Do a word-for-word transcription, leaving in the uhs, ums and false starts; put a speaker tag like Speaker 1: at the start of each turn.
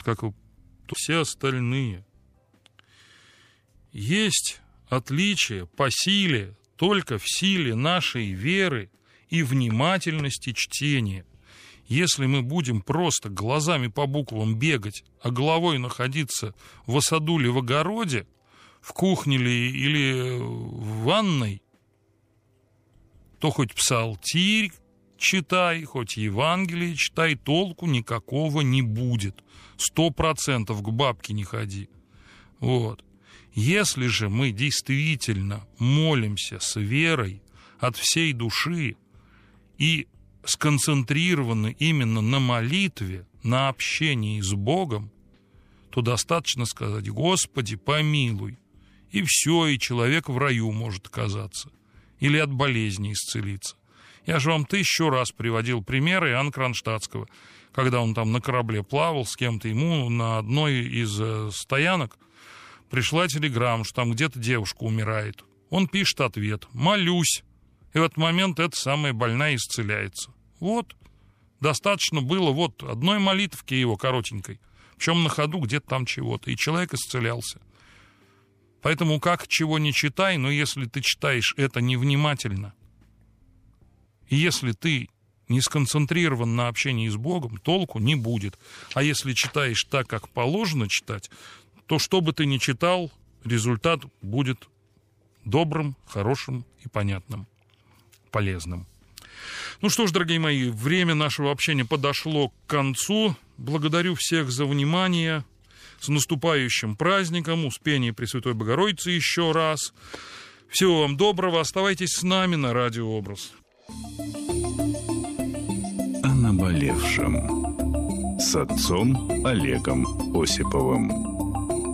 Speaker 1: как и все остальные. Есть отличие по силе только в силе нашей веры и внимательности чтения. Если мы будем просто глазами по буквам бегать, а головой находиться в саду или в огороде, в кухне ли или в ванной, то хоть псалтирь читай, хоть Евангелие читай, толку никакого не будет. Сто процентов к бабке не ходи. Вот. Если же мы действительно молимся с верой от всей души и сконцентрированы именно на молитве, на общении с Богом, то достаточно сказать: «Господи, помилуй», и все, и человек в раю может оказаться, или от болезни исцелиться. Я же вам тысячу раз приводил примеры Иоанна Кронштадтского, когда он там на корабле плавал с кем-то, ему на одной из стоянок пришла телеграмма, что там где-то девушка умирает. Он пишет ответ: «Молюсь». И в этот момент эта самая больная исцеляется. Вот. Достаточно было вот одной молитвки его коротенькой, причем на ходу где-то там чего-то, и человек исцелялся. Поэтому как чего не читай, но если ты читаешь это невнимательно, и если ты не сконцентрирован на общении с Богом, толку не будет. А если читаешь так, как положено читать, то что бы ты ни читал, результат будет добрым, хорошим и понятным, полезным. Ну что ж, дорогие мои, время нашего общения подошло к концу. Благодарю всех за внимание. С наступающим праздником, Успения Пресвятой Богородицы еще раз. Всего вам доброго. Оставайтесь с нами на Радио Образ.
Speaker 2: О наболевшем с отцом Олегом Осиповым.